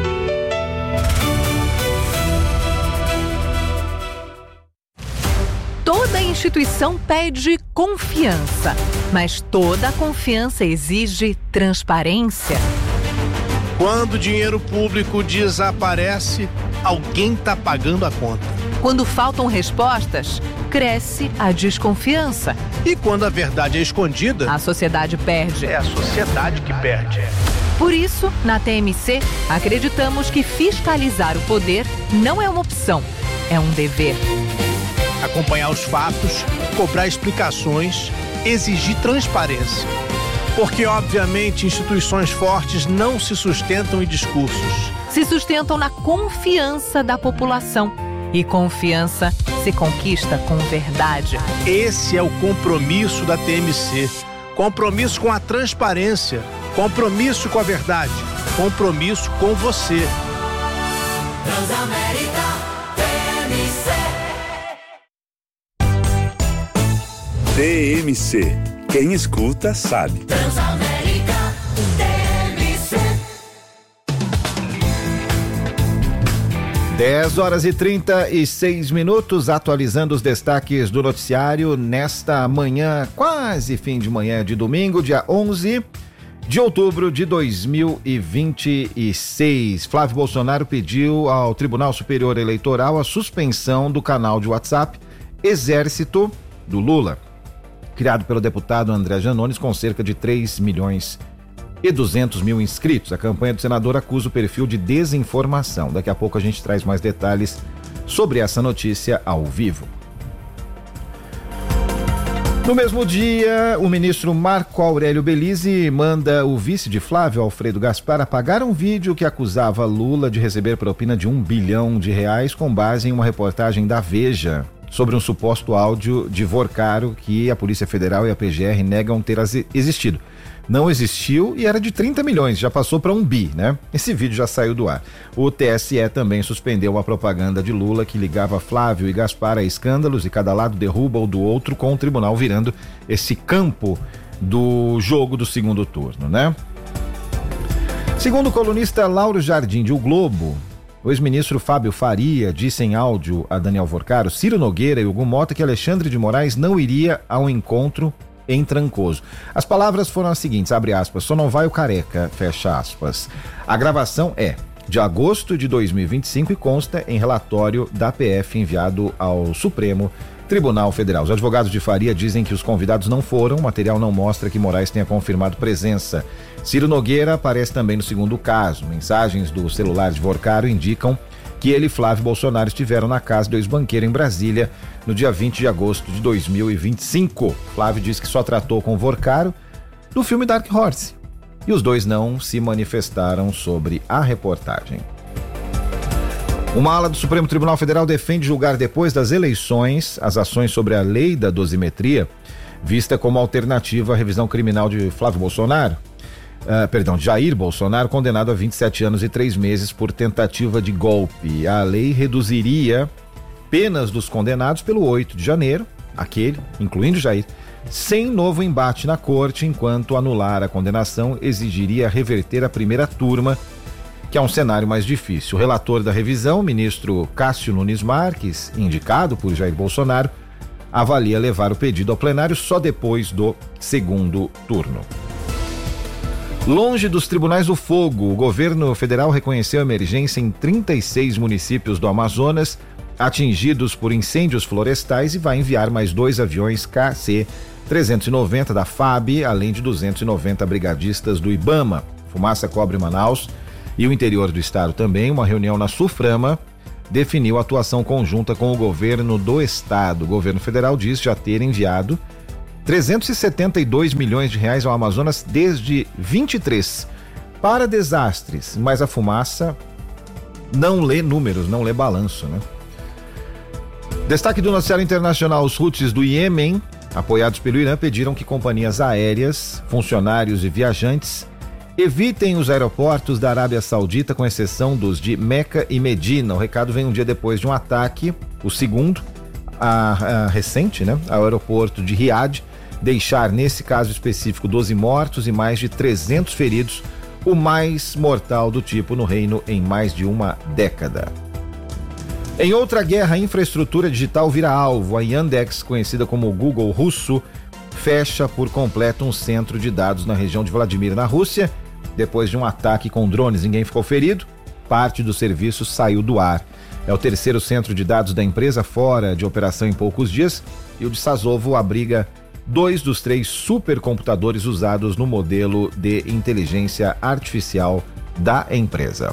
Toda instituição pede confiança, mas toda confiança exige transparência. Quando o dinheiro público desaparece, alguém está pagando a conta. Quando faltam respostas, cresce a desconfiança. E quando a verdade é escondida, a sociedade perde. É a sociedade que perde. Por isso, na TMC, acreditamos que fiscalizar o poder não é uma opção, é um dever. Acompanhar os fatos, cobrar explicações, exigir transparência. Porque, obviamente, instituições fortes não se sustentam em discursos. Se sustentam na confiança da população. E confiança se conquista com verdade. Esse é o compromisso da TMC. Compromisso com a transparência. Compromisso com a verdade. Compromisso com você. Transamérica TMC. TMC. Quem escuta sabe. Transamérica TMC. 10h36, atualizando os destaques do noticiário nesta manhã, quase fim de manhã de domingo, dia 11 de outubro de 2026. Flávio Bolsonaro pediu ao Tribunal Superior Eleitoral a suspensão do canal de WhatsApp Exército do Lula, criado pelo deputado André Janones, com cerca de 3.200.000 inscritos. A campanha do senador acusa o perfil de desinformação. Daqui a pouco a gente traz mais detalhes sobre essa notícia ao vivo. No mesmo dia, o ministro Marco Aurélio Belize manda o vice de Flávio, Alfredo Gaspar, apagar um vídeo que acusava Lula de receber propina de R$1 bilhão com base em uma reportagem da Veja sobre um suposto áudio de Vorcaro que a Polícia Federal e a PGR negam ter existido. Não existiu e era de 30 milhões, já passou para 1 bi, né? Esse vídeo já saiu do ar. O TSE também suspendeu a propaganda de Lula que ligava Flávio e Gaspar a escândalos e cada lado derruba o do outro, com o tribunal virando esse campo do jogo do segundo turno, né? Segundo o colunista Lauro Jardim de O Globo, o ex-ministro Fábio Faria disse em áudio a Daniel Vorcaro, Ciro Nogueira e Hugo Mota que Alexandre de Moraes não iria ao encontro em Trancoso. As palavras foram as seguintes, abre aspas, só não vai o careca, fecha aspas. A gravação é de agosto de 2025 e consta em relatório da PF enviado ao Supremo Tribunal Federal. Os advogados de Faria dizem que os convidados não foram, o material não mostra que Moraes tenha confirmado presença. Ciro Nogueira aparece também no segundo caso. Mensagens do celular de Vorcaro indicam que ele e Flávio Bolsonaro estiveram na casa do ex-banqueiro em Brasília no dia 20 de agosto de 2025. Flávio diz que só tratou com Vorcaro do filme Dark Horse e os dois não se manifestaram sobre a reportagem. Uma ala do Supremo Tribunal Federal defende julgar depois das eleições as ações sobre a lei da dosimetria, vista como alternativa à revisão criminal de Flávio Bolsonaro. Jair Bolsonaro, condenado a 27 anos e 3 meses por tentativa de golpe. A lei reduziria penas dos condenados pelo 8 de janeiro, aquele, incluindo Jair, sem novo embate na corte, enquanto anular a condenação exigiria reverter a primeira turma, que é um cenário mais difícil. O relator da revisão, o ministro Cássio Nunes Marques, indicado por Jair Bolsonaro, avalia levar o pedido ao plenário só depois do segundo turno. Longe dos tribunais do fogo, o governo federal reconheceu a emergência em 36 municípios do Amazonas atingidos por incêndios florestais e vai enviar mais 2 aviões KC-390 da FAB, além de 290 brigadistas do IBAMA. Fumaça cobre Manaus e o interior do estado também. Uma reunião na Suframa definiu a atuação conjunta com o governo do estado. O governo federal diz já ter enviado 372 milhões de reais ao Amazonas desde 23 para desastres, mas a fumaça não lê números, não lê balanço, né? Destaque do noticiário internacional: os Houthis do Iêmen, apoiados pelo Irã, pediram que companhias aéreas, funcionários e viajantes evitem os aeroportos da Arábia Saudita, com exceção dos de Meca e Medina. O recado vem um dia depois de um ataque, o segundo, recente, né, ao aeroporto de Riad, deixar, nesse caso específico, 12 mortos e mais de 300 feridos, o mais mortal do tipo no reino em mais de uma década. Em outra guerra, a infraestrutura digital vira alvo. A Yandex, conhecida como o Google russo, fecha por completo um centro de dados na região de Vladimir, na Rússia, depois de um ataque com drones. Ninguém ficou ferido, parte do serviço saiu do ar. É o terceiro centro de dados da empresa fora de operação em poucos dias, e o de Sazovo abriga 2 dos 3 supercomputadores usados no modelo de inteligência artificial da empresa.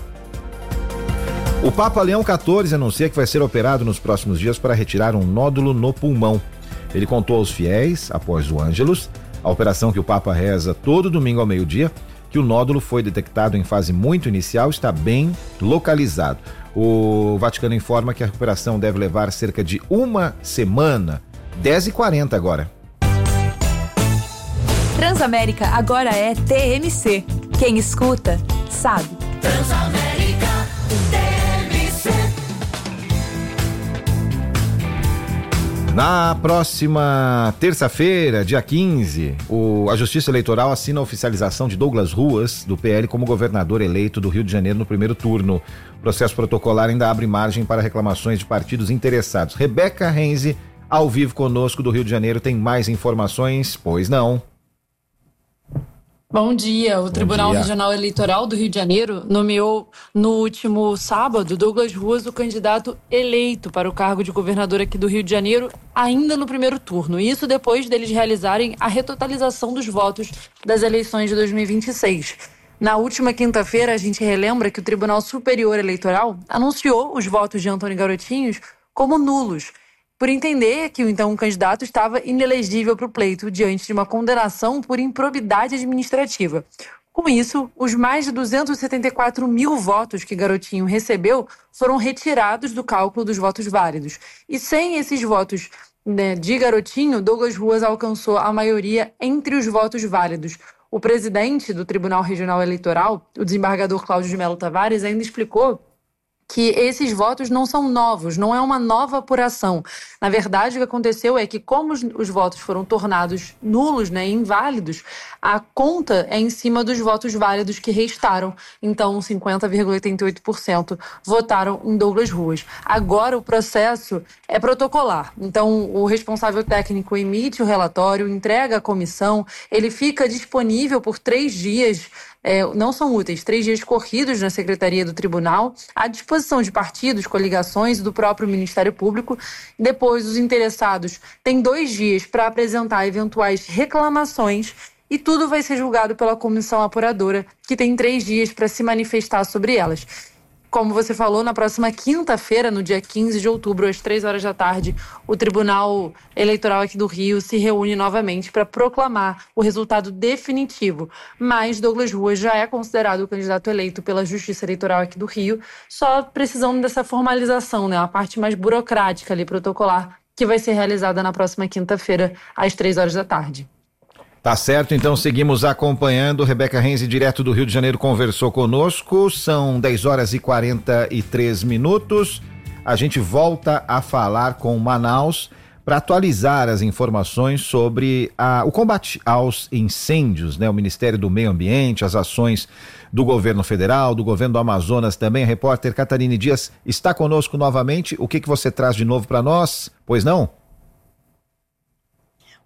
O Papa Leão XIV anuncia que vai ser operado nos próximos dias para retirar um nódulo no pulmão. Ele contou aos fiéis, após o Ângelus, a operação que o Papa reza todo domingo ao meio-dia, que o nódulo foi detectado em fase muito inicial, está bem localizado. O Vaticano informa que a recuperação deve levar cerca de uma semana. 10h40 agora. Transamérica agora é TMC. Quem escuta, sabe. Transamérica TMC. Na próxima terça-feira, dia 15, a Justiça Eleitoral assina a oficialização de Douglas Ruas, do PL, como governador eleito do Rio de Janeiro no primeiro turno. O processo protocolar ainda abre margem para reclamações de partidos interessados. Rebeca Renzi, ao vivo conosco do Rio de Janeiro, tem mais informações? Pois não. Bom dia. O Tribunal Regional Eleitoral do Rio de Janeiro nomeou no último sábado Douglas Ruas o candidato eleito para o cargo de governador aqui do Rio de Janeiro, ainda no primeiro turno. Isso depois deles realizarem a retotalização dos votos das eleições de 2026. Na última quinta-feira, a gente relembra que o Tribunal Superior Eleitoral anunciou os votos de Antônio Garotinhos como nulos, por entender que então o candidato estava inelegível para o pleito diante de uma condenação por improbidade administrativa. Com isso, os mais de 274 mil votos que Garotinho recebeu foram retirados do cálculo dos votos válidos. E sem esses votos, né, de Garotinho, Douglas Ruas alcançou a maioria entre os votos válidos. O presidente do Tribunal Regional Eleitoral, o desembargador Cláudio de Melo Tavares, ainda explicou que esses votos não são novos, não é uma nova apuração. Na verdade, o que aconteceu é que, como os votos foram tornados nulos, né, inválidos, a conta é em cima dos votos válidos que restaram. Então, 50,88% votaram em Douglas Ruas. Agora, o processo é protocolar. Então, o responsável técnico emite o relatório, entrega à comissão, ele fica disponível por 3 dias, não são úteis, 3 dias corridos na Secretaria do Tribunal, à disposição de partidos, coligações e do próprio Ministério Público. Depois, os interessados têm 2 dias para apresentar eventuais reclamações e tudo vai ser julgado pela comissão apuradora, que tem 3 dias para se manifestar sobre elas. Como você falou, na próxima quinta-feira, no dia 15 de outubro, às 3 horas da tarde, o Tribunal Eleitoral aqui do Rio se reúne novamente para proclamar o resultado definitivo. Mas Douglas Ruas já é considerado o candidato eleito pela Justiça Eleitoral aqui do Rio, só precisando dessa formalização, né? A parte mais burocrática ali, protocolar, que vai ser realizada na próxima quinta-feira, às 3 horas da tarde. Tá certo, então seguimos acompanhando. Rebeca Renzi, direto do Rio de Janeiro, conversou conosco. São 10 horas e 43 minutos. A gente volta a falar com Manaus para atualizar as informações sobre o combate aos incêndios, né? O Ministério do Meio Ambiente, as ações do governo federal, do governo do Amazonas também. A repórter Catarine Dias está conosco novamente. O que você traz de novo para nós? Pois não?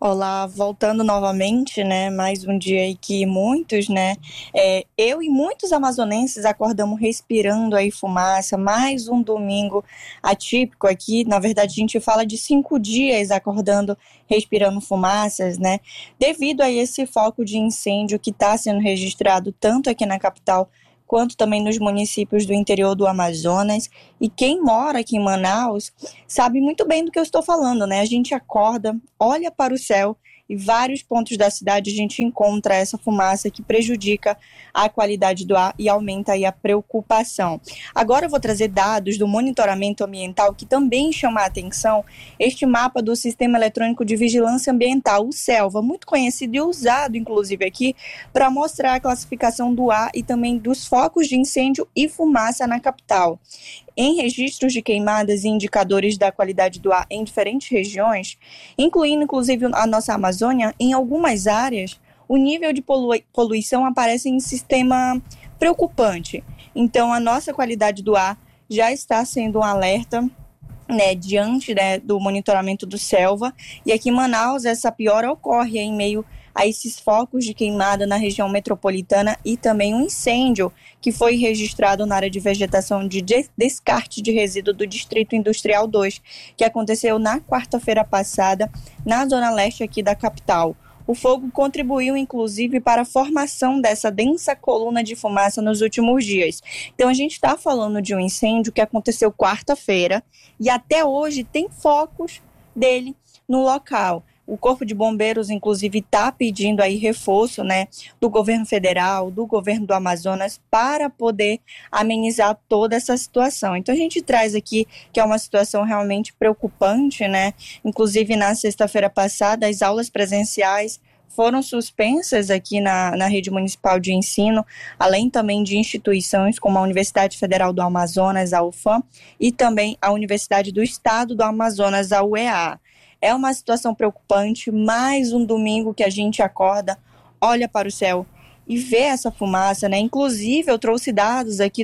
Olá, voltando novamente, né, mais um dia aí que muitos, né, eu e muitos amazonenses acordamos respirando aí fumaça, mais um domingo atípico aqui, na verdade a gente fala de 5 dias acordando, respirando fumaças, né, devido a esse foco de incêndio que está sendo registrado tanto aqui na capital quanto também nos municípios do interior do Amazonas. E quem mora aqui em Manaus sabe muito bem do que eu estou falando, né? A gente acorda, olha para o céu e vários pontos da cidade a gente encontra essa fumaça que prejudica a qualidade do ar e aumenta aí a preocupação. Agora eu vou trazer dados do monitoramento ambiental que também chama a atenção, este mapa do Sistema Eletrônico de Vigilância Ambiental, o SELVA, muito conhecido e usado inclusive aqui para mostrar a classificação do ar e também dos focos de incêndio e fumaça na capital. Em registros de queimadas e indicadores da qualidade do ar em diferentes regiões, incluindo inclusive a nossa Amazônia, em algumas áreas, o nível de poluição aparece em sistema preocupante. Então, a nossa qualidade do ar já está sendo um alerta, né, diante, né, do monitoramento do SELVA. E aqui em Manaus, essa piora ocorre em meio a esses focos de queimada na região metropolitana e também um incêndio que foi registrado na área de vegetação de descarte de resíduo do Distrito Industrial 2, que aconteceu na quarta-feira passada, na zona leste aqui da capital. O fogo contribuiu, inclusive, para a formação dessa densa coluna de fumaça nos últimos dias. Então, a gente está falando de um incêndio que aconteceu quarta-feira e até hoje tem focos dele no local. O Corpo de Bombeiros, inclusive, está pedindo aí reforço, né, do governo federal, do governo do Amazonas, para poder amenizar toda essa situação. Então, a gente traz aqui que é uma situação realmente preocupante, né? Inclusive, na sexta-feira passada, as aulas presenciais foram suspensas aqui na rede municipal de ensino, além também de instituições como a Universidade Federal do Amazonas, a UFAM, e também a Universidade do Estado do Amazonas, a UEA. É uma situação preocupante, mais um domingo que a gente acorda, olha para o céu e vê essa fumaça, né? Inclusive, eu trouxe dados aqui,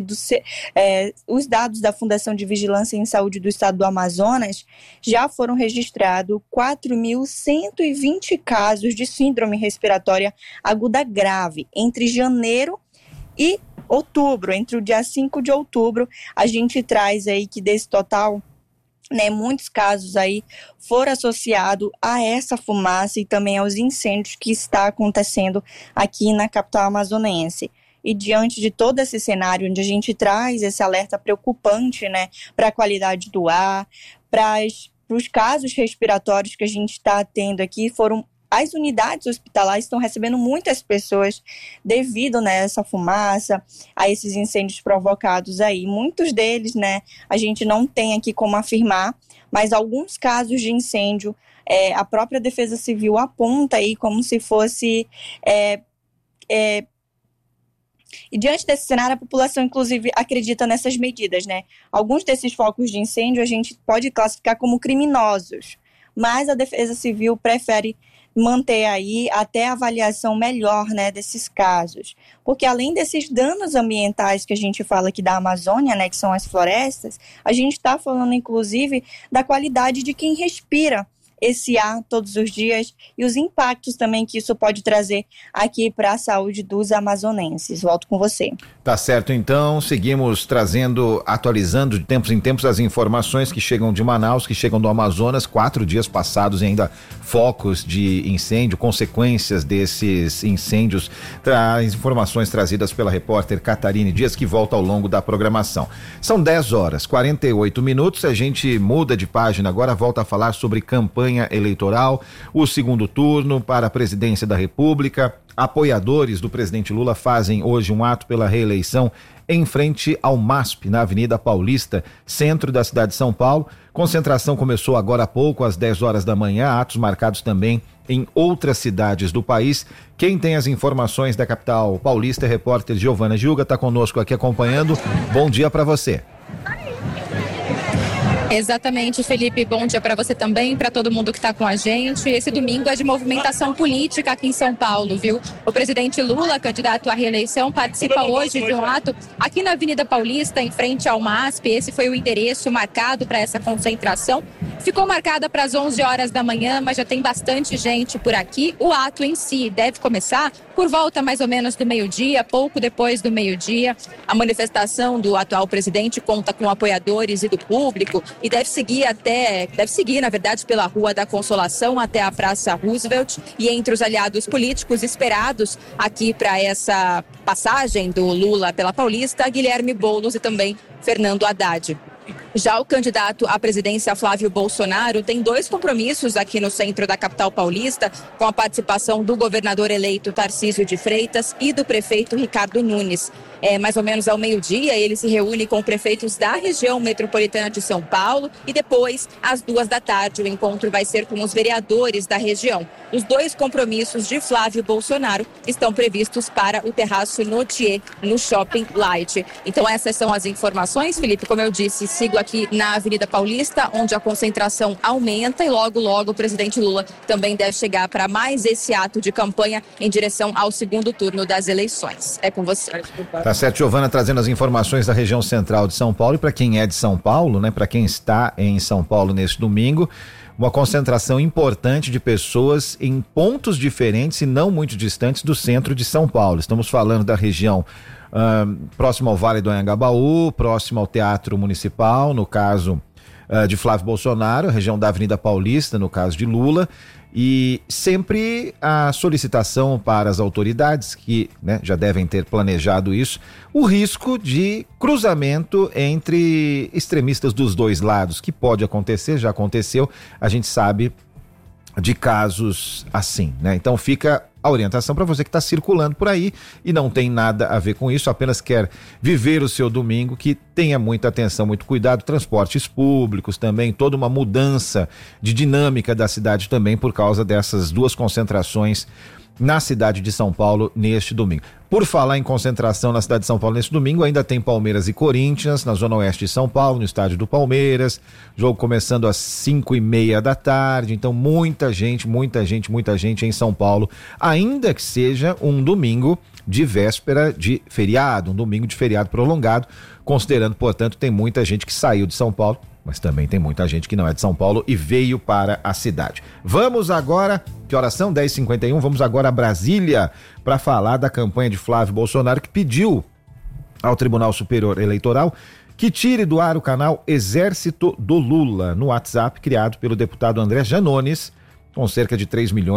os dados da Fundação de Vigilância em Saúde do Estado do Amazonas, já foram registrados 4.120 casos de síndrome respiratória aguda grave entre janeiro e outubro. Entre o dia 5 de outubro, a gente traz aí que desse total, né, muitos casos aí foram associados a essa fumaça e também aos incêndios que está acontecendo aqui na capital amazonense. E diante de todo esse cenário onde a gente traz esse alerta preocupante, né, para a qualidade do ar, para os casos respiratórios que a gente está tendo aqui, as unidades hospitalares estão recebendo muitas pessoas devido, né, a essa fumaça, a esses incêndios provocados aí. Muitos deles, né, a gente não tem aqui como afirmar, mas alguns casos de incêndio, a própria Defesa Civil aponta aí como se fosse... E diante desse cenário, a população, inclusive, acredita nessas medidas, né? Alguns desses focos de incêndio a gente pode classificar como criminosos, mas a Defesa Civil prefere manter aí até a avaliação melhor, né, desses casos. Porque além desses danos ambientais que a gente fala aqui da Amazônia, né, que são as florestas, a gente está falando, inclusive, da qualidade de quem respira esse ar todos os dias e os impactos também que isso pode trazer aqui para a saúde dos amazonenses. Volto com você. Tá certo, então, seguimos atualizando de tempos em tempos as informações que chegam de Manaus, que chegam do Amazonas, 4 dias passados e ainda focos de incêndio, consequências desses incêndios, as informações trazidas pela repórter Catarine Dias, que volta ao longo da programação. São 10h48, a gente muda de página agora, volta a falar sobre campanha eleitoral, o segundo turno para a presidência da República. Apoiadores do presidente Lula fazem hoje um ato pela reeleição em frente ao MASP, na Avenida Paulista, centro da cidade de São Paulo. Concentração começou agora há pouco, às 10 horas da manhã, atos marcados também em outras cidades do país. Quem tem as informações da capital paulista é a repórter Giovana Gilga, está conosco aqui acompanhando. Bom dia para você. Exatamente, Felipe, bom dia para você também, para todo mundo que está com a gente. Esse domingo é de movimentação política aqui em São Paulo, viu? O presidente Lula, candidato à reeleição, participa hoje de um ato aqui na Avenida Paulista, em frente ao MASP. Esse foi o endereço marcado para essa concentração. ficou marcada para as 11 horas da manhã, mas já tem bastante gente por aqui. O ato em si deve começar por volta mais ou menos do meio-dia, pouco depois do meio-dia. A manifestação do atual presidente conta com apoiadores e do público e deve seguir, na verdade, pela Rua da Consolação até a Praça Roosevelt. E entre os aliados políticos esperados aqui para essa passagem do Lula pela Paulista, Guilherme Boulos e também Fernando Haddad. Já o candidato à presidência Flávio Bolsonaro tem 2 compromissos aqui no centro da capital paulista, com a participação do governador eleito Tarcísio de Freitas e do prefeito Ricardo Nunes. Mais ou menos ao meio-dia, ele se reúne com prefeitos da região metropolitana de São Paulo e depois, às 14h, o encontro vai ser com os vereadores da região. Os 2 compromissos de Flávio Bolsonaro estão previstos para o Terraço Notier, no Shopping Light. Então essas são as informações, Felipe. Como eu disse, sigo aqui na Avenida Paulista, onde a concentração aumenta e logo o presidente Lula também deve chegar para mais esse ato de campanha em direção ao segundo turno das eleições. É com você. Tá certo, Giovana, trazendo as informações da região central de São Paulo. E para quem é de São Paulo, né, para quem está em São Paulo neste domingo, uma concentração importante de pessoas em pontos diferentes e não muito distantes do centro de São Paulo. Estamos falando da região próximo ao Vale do Anhangabaú, próximo ao Teatro Municipal, no caso de Flávio Bolsonaro, região da Avenida Paulista, no caso de Lula, e sempre a solicitação para as autoridades, que, né, já devem ter planejado isso, o risco de cruzamento entre extremistas dos 2 lados, que pode acontecer, já aconteceu, a gente sabe de casos assim, né? Então fica a orientação para você que está circulando por aí e não tem nada a ver com isso, apenas quer viver o seu domingo, que tenha muita atenção, muito cuidado, transportes públicos também, toda uma mudança de dinâmica da cidade também por causa dessas 2 concentrações na cidade de São Paulo neste domingo. Por falar em concentração na cidade de São Paulo neste domingo, ainda tem Palmeiras e Corinthians na zona oeste de São Paulo, no estádio do Palmeiras, jogo começando às 5:30 da tarde, então muita gente em São Paulo, ainda que seja um domingo de véspera de feriado, um domingo de feriado prolongado, considerando, portanto, tem muita gente que saiu de São Paulo, mas também tem muita gente que não é de São Paulo e veio para a cidade. Vamos agora, que horas são? 10h51, vamos agora a Brasília para falar da campanha de Flávio Bolsonaro, que pediu ao Tribunal Superior Eleitoral que tire do ar o canal Exército do Lula, no WhatsApp, criado pelo deputado André Janones, com cerca de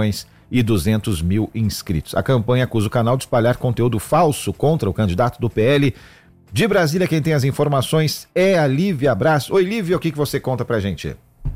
3.200.000 inscritos. A campanha acusa o canal de espalhar conteúdo falso contra o candidato do PL. De Brasília, quem tem as informações é a Lívia Braz. Oi, Lívia, o que você conta pra gente?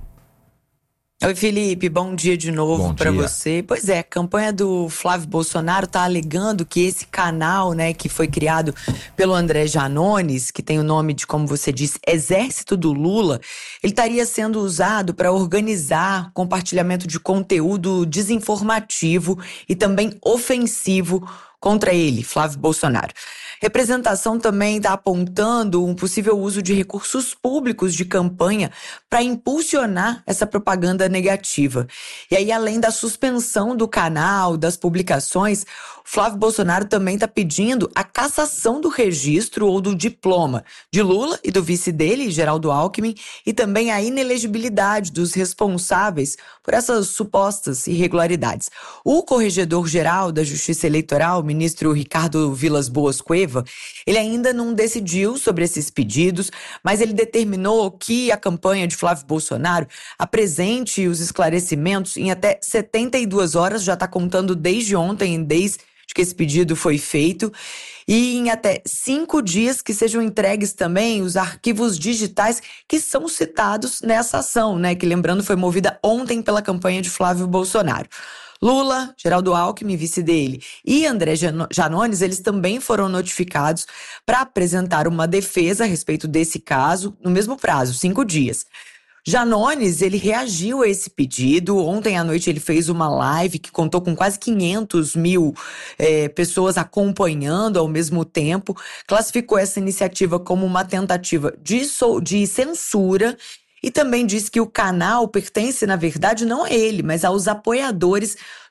Oi, Felipe, bom dia de novo para você. Pois é, a campanha do Flávio Bolsonaro está alegando que esse canal, né, que foi criado pelo André Janones, que tem o nome de, como você disse, Exército do Lula, ele estaria sendo usado para organizar compartilhamento de conteúdo desinformativo e também ofensivo contra ele, Flávio Bolsonaro. Representação também está apontando um possível uso de recursos públicos de campanha para impulsionar essa propaganda negativa. E aí, além da suspensão do canal, das publicações, Flávio Bolsonaro também está pedindo a cassação do registro ou do diploma de Lula e do vice dele, Geraldo Alckmin, e também a inelegibilidade dos responsáveis por essas supostas irregularidades. O corregedor-geral da Justiça Eleitoral, o ministro Ricardo Vilas Boas Cueva, ele ainda não decidiu sobre esses pedidos, mas ele determinou que a campanha de Flávio Bolsonaro apresente os esclarecimentos em até 72 horas, já está contando desde ontem, desde que esse pedido foi feito, e em até 5 dias que sejam entregues também os arquivos digitais que são citados nessa ação, né, que, lembrando, foi movida ontem pela campanha de Flávio Bolsonaro. Lula, Geraldo Alckmin, vice dele, e André Janones, eles também foram notificados para apresentar uma defesa a respeito desse caso no mesmo prazo, 5 dias. Janones, ele reagiu a esse pedido. Ontem à noite ele fez uma live que contou com quase 500.000 pessoas acompanhando ao mesmo tempo. Classificou essa iniciativa como uma tentativa de censura e também disse que o canal pertence, na verdade, não a ele, mas aos apoiadores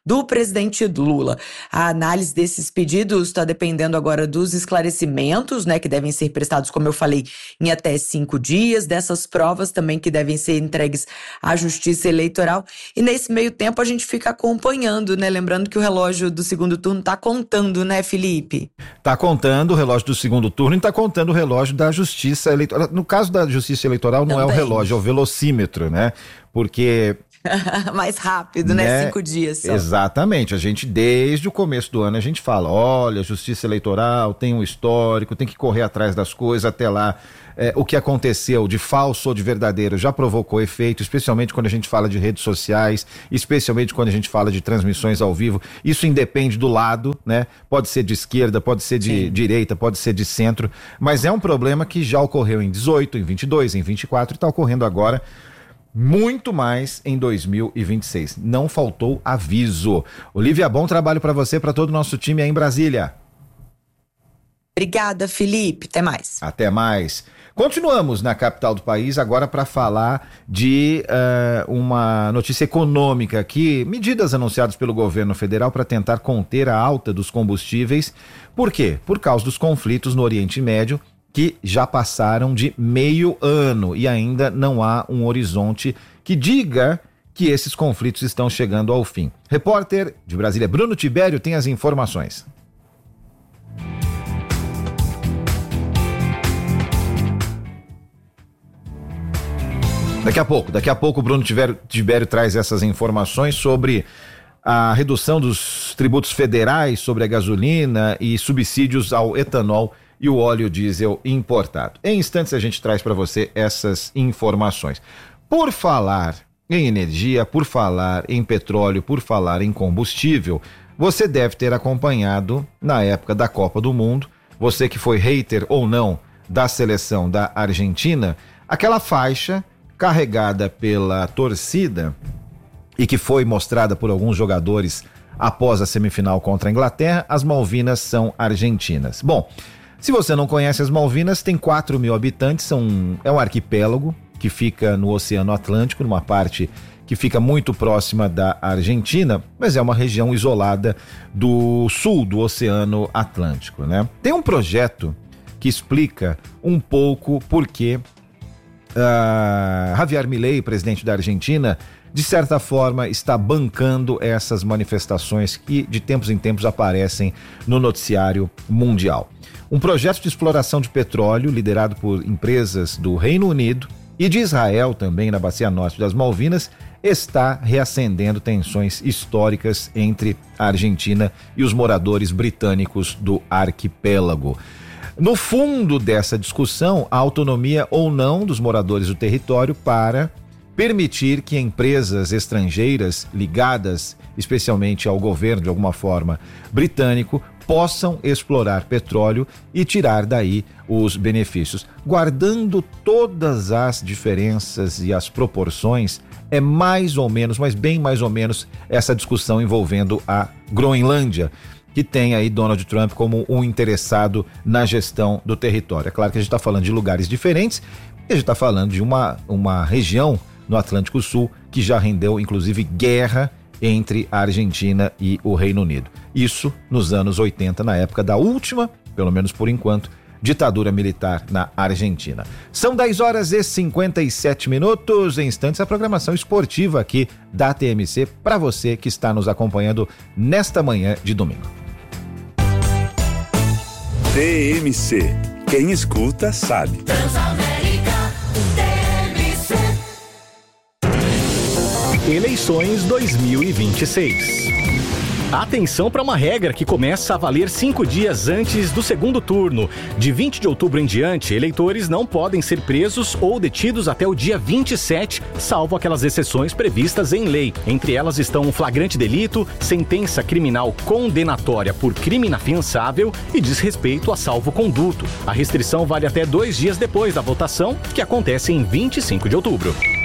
do presidente Lula. A análise desses pedidos está dependendo agora dos esclarecimentos, né, que devem ser prestados, como eu falei, em até 5 dias, dessas provas também que devem ser entregues à Justiça Eleitoral. E nesse meio tempo a gente fica acompanhando, né? Lembrando que o relógio do segundo turno está contando, né, Felipe? Está contando o relógio do segundo turno e está contando o relógio da Justiça Eleitoral. No caso da Justiça Eleitoral não também é o relógio, é o velocímetro, né? Porque... mais rápido, né? 5 dias só. Exatamente. A gente, desde o começo do ano, a gente fala, olha, a Justiça Eleitoral tem um histórico, tem que correr atrás das coisas até lá. O que aconteceu de falso ou de verdadeiro já provocou efeito, especialmente quando a gente fala de redes sociais, especialmente quando a gente fala de transmissões ao vivo. Isso independe do lado, né? Pode ser de esquerda, pode ser de direita, pode ser de centro, mas é um problema que já ocorreu em 18, em 22, em 24 e está ocorrendo agora muito mais em 2026. Não faltou aviso. Olivia, bom trabalho para você, para todo o nosso time aí em Brasília. Obrigada, Felipe. Até mais. Até mais. Continuamos na capital do país agora para falar de uma notícia econômica aqui, medidas anunciadas pelo governo federal para tentar conter a alta dos combustíveis. Por quê? Por causa dos conflitos no Oriente Médio, que já passaram de meio ano e ainda não há um horizonte que diga que esses conflitos estão chegando ao fim. Repórter de Brasília, Bruno Tibério, tem as informações. Daqui a pouco o Bruno Tibério traz essas informações sobre a redução dos tributos federais sobre a gasolina e subsídios ao etanol e o óleo diesel importado. Em instantes a gente traz para você essas informações. Por falar em energia, por falar em petróleo, por falar em combustível, você deve ter acompanhado na época da Copa do Mundo, você que foi hater ou não da seleção da Argentina, aquela faixa carregada pela torcida e que foi mostrada por alguns jogadores após a semifinal contra a Inglaterra, as Malvinas são argentinas. Bom, se você não conhece as Malvinas, tem 4.000 habitantes, é um arquipélago que fica no Oceano Atlântico, numa parte que fica muito próxima da Argentina, mas é uma região isolada do sul do Oceano Atlântico, né? Tem um projeto que explica um pouco por que Javier Milei, presidente da Argentina, de certa forma está bancando essas manifestações que de tempos em tempos aparecem no noticiário mundial. Um projeto de exploração de petróleo liderado por empresas do Reino Unido e de Israel também na Bacia Norte das Malvinas está reacendendo tensões históricas entre a Argentina e os moradores britânicos do arquipélago. No fundo dessa discussão, a autonomia ou não dos moradores do território para permitir que empresas estrangeiras ligadas especialmente ao governo de alguma forma britânico possam explorar petróleo e tirar daí os benefícios. Guardando todas as diferenças e as proporções, é mais ou menos, mas bem mais ou menos essa discussão envolvendo a Groenlândia, que tem aí Donald Trump como um interessado na gestão do território. É claro que a gente está falando de lugares diferentes, e a gente está falando de uma região no Atlântico Sul que já rendeu inclusive guerra entre a Argentina e o Reino Unido. Isso nos anos 80, na época da última, pelo menos por enquanto, ditadura militar na Argentina. São 10h57, em instantes a programação esportiva aqui da TMC para você que está nos acompanhando nesta manhã de domingo. TMC, quem escuta sabe. Eleições 2026. Atenção para uma regra que começa a valer 5 dias antes do segundo turno. De 20 de outubro em diante, eleitores não podem ser presos ou detidos até o dia 27, salvo aquelas exceções previstas em lei. Entre elas estão flagrante delito, sentença criminal condenatória por crime inafiançável e desrespeito a salvo-conduto. A restrição vale até 2 dias depois da votação, que acontece em 25 de outubro.